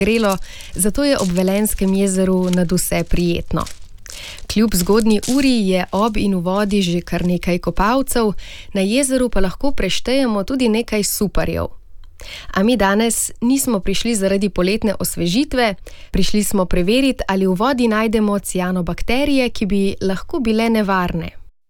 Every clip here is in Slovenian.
grelo, zato je ob Velenjskem jezeru nadvse prijetno. Kljub zgodnji uri je ob in v vodi že kar nekaj kopalcev, na jezeru pa lahko preštejemo tudi nekaj suparjev. A mi danes nismo prišli zaradi poletne osvežitve, prišli smo preveriti, ali v vodi najdemo cianobakterije, ki bi lahko bile nevarne.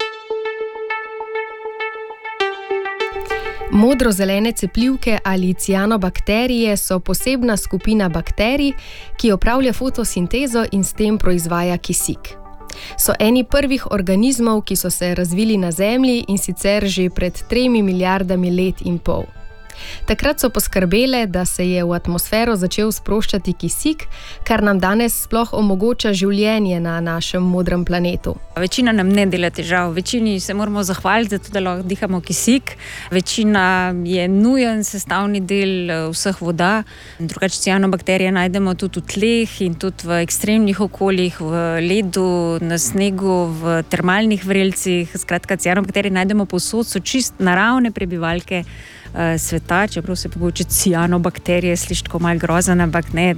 Modrozelene cepljivke ali cianobakterije so posebna skupina bakterij, ki opravlja fotosintezo in s tem proizvaja kisik. So eni prvih organizmov, ki so se razvili na Zemlji in sicer že pred 3 milijardami let in pol. Takrat so poskrbele, da se je v atmosfero začel sproščati kisik, kar nam danes sploh omogoča življenje na našem modrem planetu. Večina nam ne dela težav, večini se moramo zahvaliti, zato da lahko dihamo kisik. Večina je nujen sestavni del vseh voda. Drugače cianobakterije najdemo tudi v tleh in tudi v ekstremnih okoljih, v ledu, na snegu, v termalnih vrelcih. Skratka, cianobakterije najdemo povsod, so čist naravne prebivalke sveta, čeprav se pogoče cianobakterije sliši tako malo grozen, ampak ne,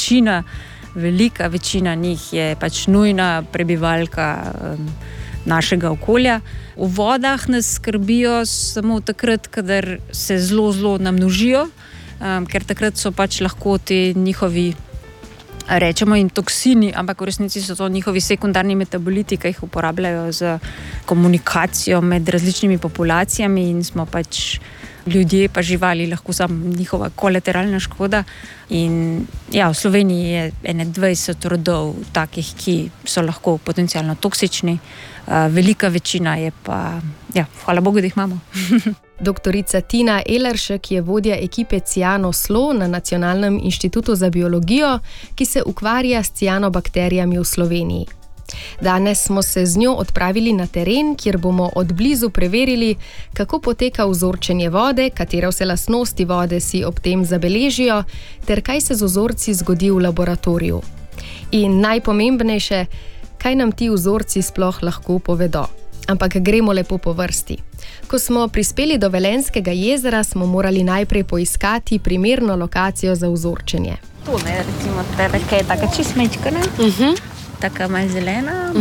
velika večina njih je pač nujna prebivalka našega okolja. V vodah nas skrbijo samo takrat, kadar se zelo namnožijo, ker takrat so pač lahko te njihovi, rečemo jim toksini, ampak v resnici so to njihovi sekundarni metaboliti, ki jih uporabljajo za komunikacijo med različnimi populacijami in smo pač ljudje pa živali lahko samo njihova kolateralna škoda. In ja, v Sloveniji je 20 rodov takih, ki so lahko potencialno toksični. Velika večina je pa, ja, hvala Bogu, da jih imamo. Doktorica Tina Eleršek je vodja ekipe CianoSlo na Nacionalnem inštitutu za biologijo, ki se ukvarja s cianobakterijami v Sloveniji. Danes smo se z njo odpravili na teren, kjer bomo od blizu preverili, kako poteka vzorčenje vode, katere vse lastnosti vode si ob tem zabeležijo, ter kaj se z vzorci zgodi v laboratoriju. In najpomembnejše, kaj nam ti vzorci sploh lahko povedo. Ampak gremo lepo po vrsti. Ko smo prispeli do Velenjskega jezera, smo morali najprej poiskati primerno lokacijo za vzorčenje. To ne, recimo, kaj je taka čist mečka, ne? Taka malo zelena,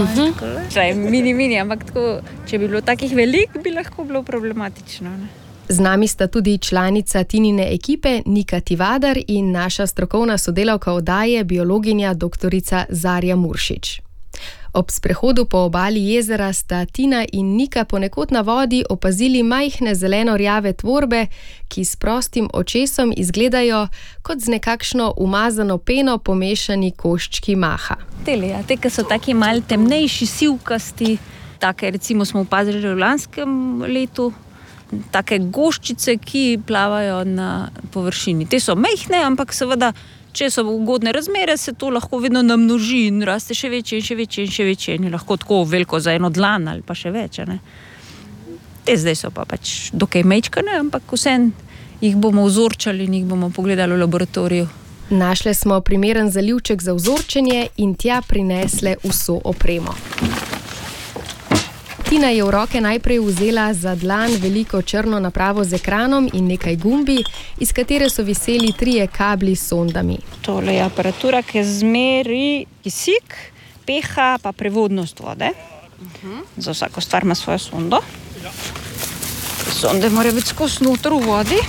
mini, ampak tako, če bi bilo takih velik, bi lahko bilo problematično, ne? Z nami sta tudi članica Tinine ekipe Nika Tivadar in naša strokovna sodelavka oddaje, biologinja doktorica Zarja Muršič. Ob sprehodu po obali jezera sta Tina in Nika ponekod na vodi opazili majhne zeleno-rjave tvorbe, ki s prostim očesom izgledajo kot z nekakšno umazano peno pomešani koščki maha. Te, ki so taki malo temnejši, sivkasti, take recimo smo opazili v lanskem letu, take goščice, ki plavajo na površini. Te so majhne, ampak seveda, če so ugodne razmere, se to lahko vedno namnoži in raste še večje in lahko tako veliko za eno dlan ali pa še več, ne. Te zdaj so pa pač dokaj majčkane, ampak vseeno jih bomo vzorčali in jih bomo pogledali v laboratoriju. Našle smo primeren zalivček za vzorčenje in tja prinesle vso opremo. Tina je v roke najprej vzela za dlan veliko črno napravo z ekranom in nekaj gumbi, iz katere so viseli 3 kabli s sondami. Tole je aparatura, ki zmeri kisik, pH pa prevodnost vode. Za vsako stvar ima svojo sondo. Sonde morajo biti skozi noter v vodi.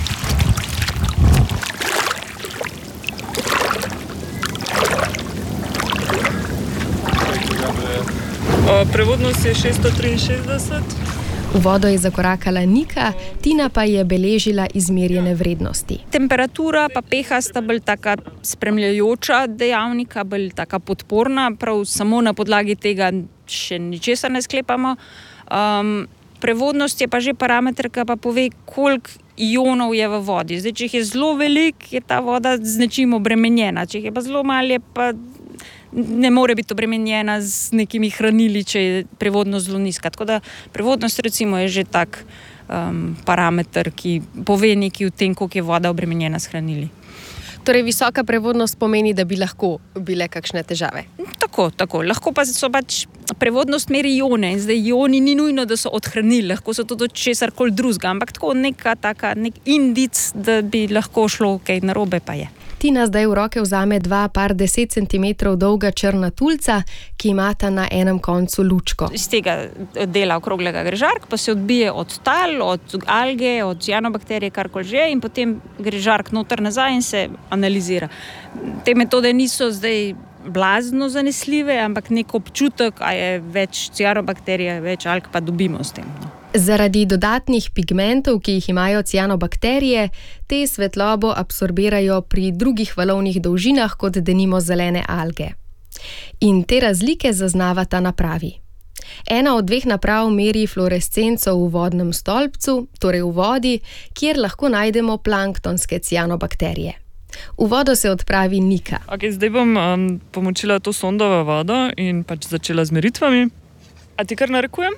Prevodnost je 663. V vodo je zakorakala Nika, Tina pa je beležila izmerjene vrednosti. Temperatura pa pH sta bolj taka spremljajoča dejavnika, bolj taka podporna, prav samo na podlagi tega še ničesar ne sklepamo. Prevodnost je pa že parameter, ki pa pove, koliko ionov je v vodi. Zdaj, če jih je zelo velik, je ta voda z nečim obremenjena. Če jih je pa zelo malo, je pa ne more biti obremenjena z nekimi hranili, če je prevodnost zelo nizka. Tako da prevodnost recimo je že tak parameter, ki pove nekaj o tem, koliko je voda obremenjena s hranili. Torej, visoka prevodnost pomeni, da bi lahko bile kakšne težave? Tako. Lahko pa so pač prevodnost meri ione. Zdaj, ioni ni nujno, da so od hranil, lahko so tudi od česarkoli drugega, ampak tako nek indic, da bi lahko šlo kaj narobe, pa je. Tina zdaj v roke vzame 2 par 10 cm dolga črna tulca, ki imata na enem koncu lučko. Iz tega dela okroglega gre žark, pa se odbije od tal, od alge, od cianobakterije, karkoli že, in potem gre žark noter nazaj in se analizira. Te metode niso zdaj blazno zanesljive, ampak nek občutek, a je več cianobakterije, več alg, pa dobimo s tem. Zaradi dodatnih pigmentov, ki jih imajo cianobakterije, te svetlobo absorbirajo pri drugih valovnih dolžinah, kot denimo zelene alge. In te razlike zaznavata napravi. Ena od 2 naprav meri fluorescenco v vodnem stolpcu, torej v vodi, kjer lahko najdemo planktonske cianobakterije. V vodo se odpravi Nika. Zdaj bom pomočila to sondo v vodo in pač začela z meritvami. A ti kar narekujem?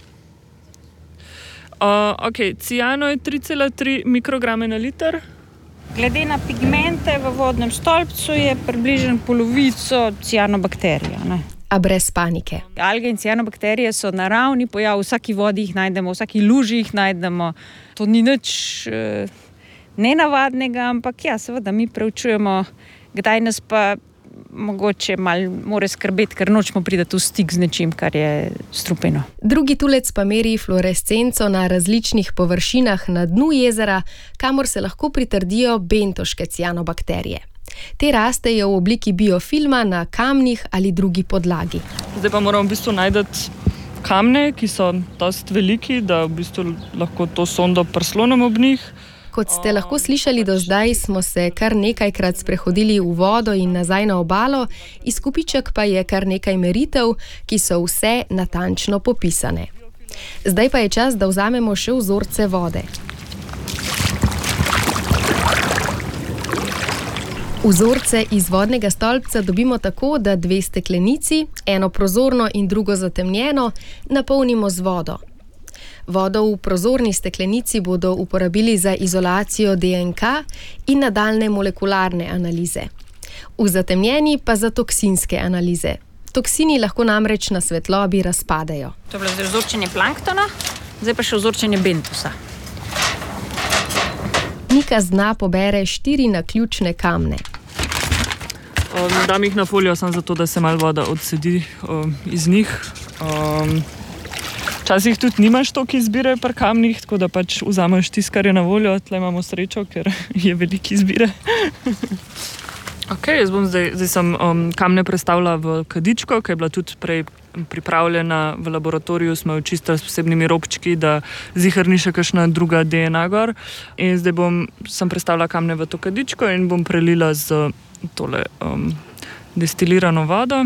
Ciano je 3,3 mikrograme na liter. Glede na pigmente v vodnem stolpcu je približno polovico cianobakterije. A brez panike. Alge in cianobakterije so naravni pojav, v vsaki vodi jih najdemo, v vsaki luži jih najdemo. To ni nič nenavadnega, ampak seveda mi preučujemo, kdaj nas pa mogoče malo more skrbeti, ker nočemo priti v stik z nečim, kar je strupeno. Drugi tulec pa meri fluorescenco na različnih površinah na dnu jezera, kamor se lahko pritrdijo bentoške cianobakterije. Te rastejo v obliki biofilma na kamnih ali drugi podlagi. Zdaj pa moramo v bistvu najti kamne, ki so dosti veliki, da v bistvu lahko to sondo prislonimo ob njih. Kot ste lahko slišali do zdaj, smo se kar nekajkrat sprehodili v vodo in nazaj na obalo, izkupiček pa je kar nekaj meritev, ki so vse natančno popisane. Zdaj pa je čas, da vzamemo še vzorce vode. Vzorce iz vodnega stolpca dobimo tako, da 2 steklenici, eno prozorno in drugo zatemnjeno, napolnimo z vodo. Vodo v prozorni steklenici bodo uporabili za izolacijo DNK in nadaljne molekularne analize. V zatemnjeni pa za toksinske analize. Toksini lahko namreč na svetlobi razpadejo. To je bilo zdaj vzorčenje planktona, zdaj pa še vzorčenje bentosa. Nika z dna pobere 4 naključne kamne. Dam jih na folijo samo zato, da se malo voda odsedi iz njih. Včasih tudi nimaš toliko izbire pri kamnih, tako da pač vzameš tisto, kar je na voljo. Tle imamo srečo, ker je veliko izbire. Jaz bom zdaj sem kamne prestavila v kadičko, ki je bila tudi prej pripravljena v laboratoriju, smo jo čistili s posebnimi robčki, da ziher ni še kakšna druga DNA gor. In zdaj sem prestavila kamne v to kadičko in bom prelila z tole destilirano vodo.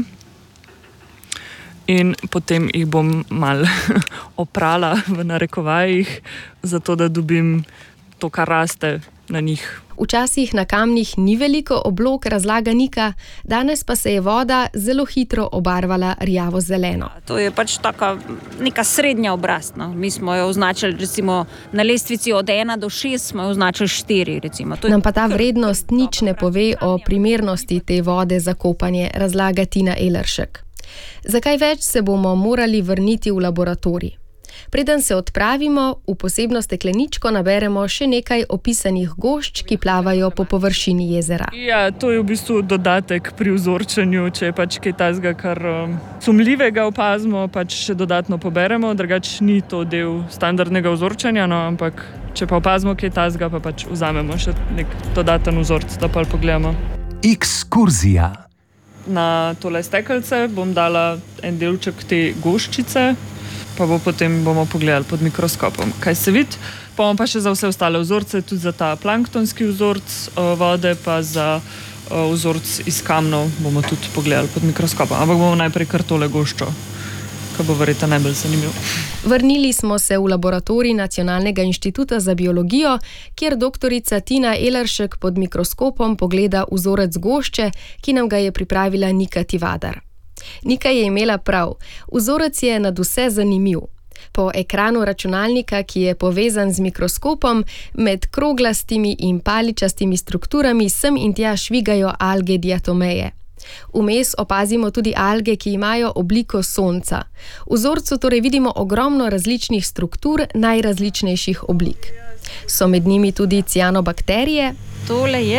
In potem jih bom malo oprala v narekovajih, zato da dobim to, kar raste na njih. Včasih na kamnih ni veliko oblog, razlaga Nika, danes pa se je voda zelo hitro obarvala rjavo-zeleno. To je pač taka neka srednja obrast. Mi smo jo označili recimo na lestvici od 1 do 6, smo jo označili 4. Recimo. Nam pa ta vrednost nič ne pove o primernosti te vode za kopanje, razlaga Tina Eleršek. Zakaj več se bomo morali vrniti v laboratorij? Preden se odpravimo, v posebno stekleničko naberemo še nekaj opisanih gošč, ki plavajo po površini jezera. To je v bistvu dodatek pri vzorčenju, če je pač kaj tazga, kar sumljivega opazimo, pač še dodatno poberemo, drugače ni to del standardnega vzorčenja, ampak če pa opazimo kaj tazga, pa pač vzamemo še nek dodaten vzorc, da pa pogledamo. Ekskurzija. Na tole stekelce bom dala en delček te goščice, pa potem bomo pogledali pod mikroskopom, kaj se vidi. Pa bomo pa še za vse ostale vzorce, tudi za ta planktonski vzorc vode, pa za vzorc iz kamnov bomo tudi pogledali pod mikroskopom. Ampak bomo najprej kar tole goščo, ki bo verjetno najbolj zanimiv. Vrnili smo se v laboratorij Nacionalnega inštituta za biologijo, kjer doktorica Tina Eleršek pod mikroskopom pogleda vzorec gošče, ki nam ga je pripravila Nika Tivadar. Nika je imela prav, vzorec je nadvse zanimiv. Po ekranu računalnika, ki je povezan z mikroskopom, med kroglastimi in paličastimi strukturami sem in tja švigajo alge diatomeje. Vmes opazimo tudi alge, ki imajo obliko sonca. V vzorcu torej vidimo ogromno različnih struktur najrazličnejših oblik. So med njimi tudi cianobakterije? Tole je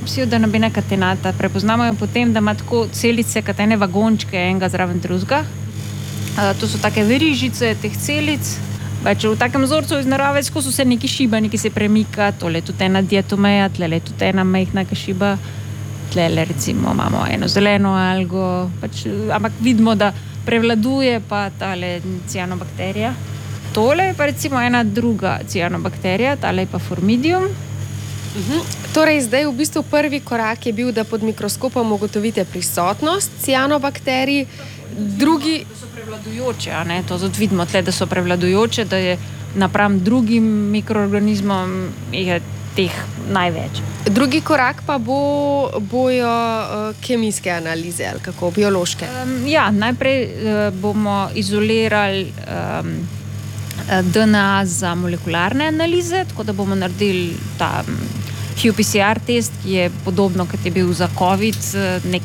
pseudonabina catenata. Prepoznamo jo potem, da ima tako celice, katene vagončke, enega zraven drugega. To so take verižice teh celic. V takem vzorcu iz narave skozi se neki šiba, neki se premika, tole je tudi ena diatomeja, tlele je tudi ena majhna šiba, tlele recimo imamo eno zeleno algo, ampak vidimo, da prevladuje pa tale cianobakterija. Tole je pa recimo ena druga cianobakterija, tale je pa Formidium. Torej, zdaj v bistvu prvi korak je bil, da pod mikroskopom ugotovite prisotnost cianobakterij, drugi... To so prevladujoče, to tudi vidimo tle, da so prevladujoče, da je napram drugim mikroorganizmom je teh največ. Drugi korak pa bojo kemijske analize, ali kako, biološke? Najprej bomo izolirali DNA za molekularne analize, tako da bomo naredili ta qPCR test, ki je podobno, kot je bil za COVID, nek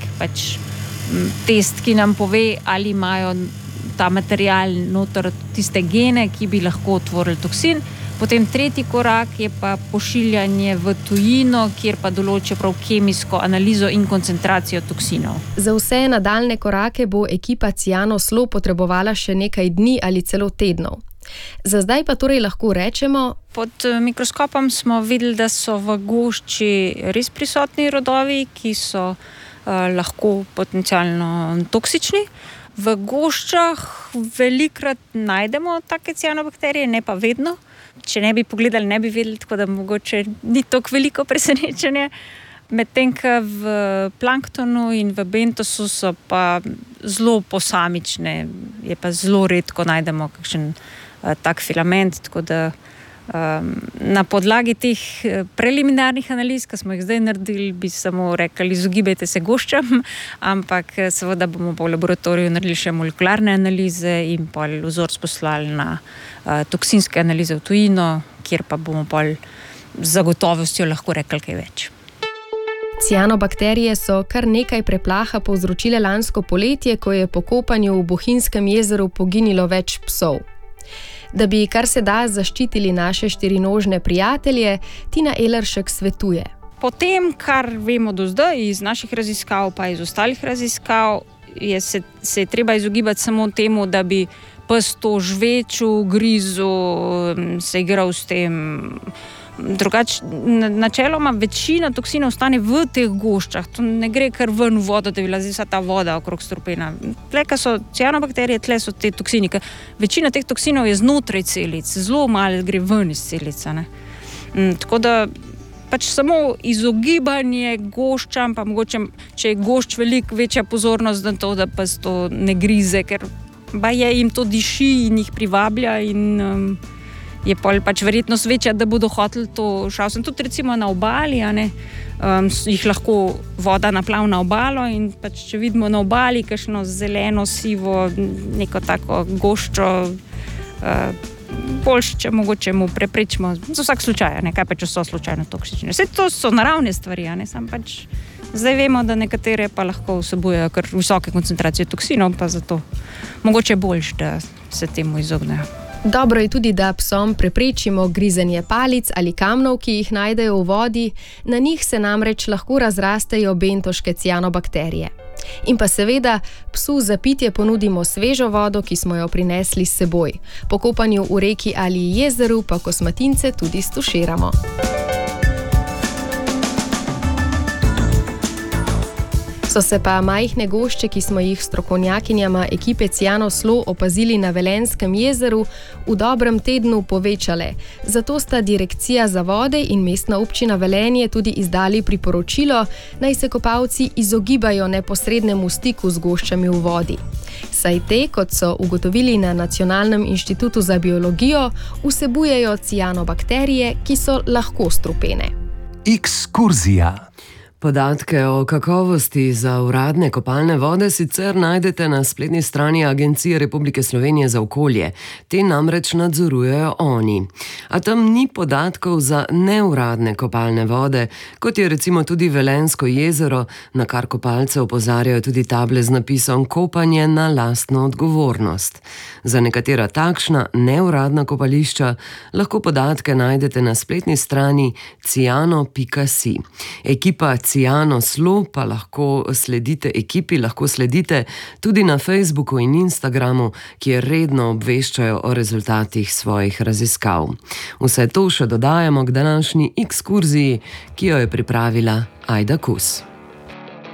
test, ki nam pove, ali imajo ta material noter tiste gene, ki bi lahko otvorili toksin. Potem tretji korak je pa pošiljanje v tujino, kjer pa določijo prav kemijsko analizo in koncentracijo toksinov. Za vse nadaljne korake bo ekipa CianoSLO potrebovala še nekaj dni ali celo tednov. Za zdaj pa torej lahko rečemo... Pod mikroskopom smo videli, da so v gošči res prisotni rodovi, ki so lahko potencialno toksični. V goščah velikrat najdemo take cianobakterije, ne pa vedno. Če ne bi pogledali, ne bi vedeli, tako da mogoče ni tako veliko presenečenje. Medtem, ko v planktonu in v bentosu so pa zelo posamične, je pa zelo redko najdemo kakšen tak filament, tako da na podlagi teh preliminarnih analiz, ki smo jih zdaj naredili, bi samo rekli, izogibajte se goščam, ampak seveda bomo pa v laboratoriju naredili še molekularne analize in pol vzorc poslali na toksinske analize v tujino, kjer pa bomo pol z zagotovostjo lahko rekli kaj več. Cianobakterije so kar nekaj preplaha povzročile lansko poletje, ko je po kopanju v Bohinjskem jezeru poginilo več psov. Da bi kar se da zaščitili naše štirinožne prijatelje, Tina Eleršek svetuje. Po tem, kar vemo do zdaj iz naših raziskav, pa iz ostalih raziskav, se je treba izogibati samo temu, da bi pes to žvečil, grizel, se igral s tem. Drugače, načeloma večina toksinov ostane v teh goščah. To ne gre kar ven v vodo, da bi bila vsa ta voda okrog strupena. Tle, ko so cianobakterije, tle so te toksini. Večina teh toksinov je znotraj celic, zelo malo gre ven iz celica. Tako da samo izogibanje goščam, pa mogoče, če je gošč veliko, večja pozornost na to, da pa se to ne grize, ker jim to diši in jih privablja in je verjetnost večja, da bodo hoteli to šal. Sem tudi recimo na obali, jih lahko voda naplav na obalo in če vidimo na obali kakšno zeleno, sivo, neko tako goščo, boljše, če mogoče mu preprečimo za vsak slučaj, kaj če so slučajno toksične. Vse to so naravne stvari, zdaj vemo, da nekatere pa lahko vsebujejo kar visoke koncentracije toksinov, pa zato mogoče boljše, da se temu izognejo. Dobro je tudi, da psom preprečimo grizenje palic ali kamnov, ki jih najdejo v vodi, na njih se namreč lahko razrastejo bentoške cianobakterije. In pa seveda, psu za pitje ponudimo svežo vodo, ki smo jo prinesli s seboj. Po kopanju v reki ali jezeru pa kosmatince tudi stuširamo. So se pa majhne gošče, ki smo jih strokovnjakinjama ekipe CianoSLO opazili na Velenjskem jezeru, v dobrem tednu povečale. Zato sta Direkcija za vode in Mestna občina Velenje tudi izdali priporočilo, naj se kopalci izogibajo neposrednemu stiku z goščami v vodi. Saj te, kot so ugotovili na Nacionalnem inštitutu za biologijo, vsebujejo cianobakterije, ki so lahko strupene. Ekskurzija. Podatke o kakovosti za uradne kopalne vode sicer najdete na spletni strani Agencije Republike Slovenije za okolje. Te namreč nadzorujejo oni. A tam ni podatkov za neuradne kopalne vode, kot je recimo tudi Velenjsko jezero, na kar kopalce opozarjajo tudi table z napisom kopanje na lastno odgovornost. Za nekatera takšna neuradna kopališča lahko podatke najdete na spletni strani ciano.si. Ekipa Ciano-Slo pa lahko sledite ekipi, lahko sledite tudi na Facebooku in Instagramu, kjer redno obveščajo o rezultatih svojih raziskav. Vse to še dodajamo k današnji ekskurziji, ki jo je pripravila Ajda Kus.